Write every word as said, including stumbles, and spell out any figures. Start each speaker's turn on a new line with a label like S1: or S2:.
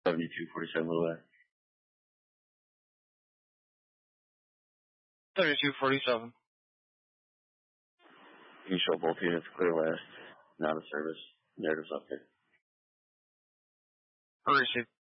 S1: seventy-two forty-seven Little A.
S2: seventy-two forty-seven.
S1: You can show both units clear last, not a service. Narrative's update.
S2: Receive.